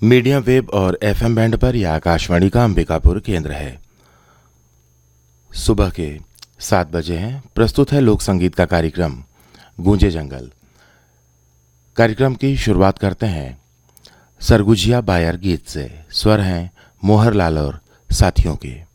Medium wave और FM band पर यह आकाशवाणी का अंबिकापुर केंद्र है। सुबह के 7 बजे हैं। प्रस्तुत है लोक संगीत का कार्यक्रम गूंजे जंगल। कार्यक्रम की शुरुआत करते हैं सरगुजिया बायर गीत से। स्वर हैं मोहर लाल और साथियों के।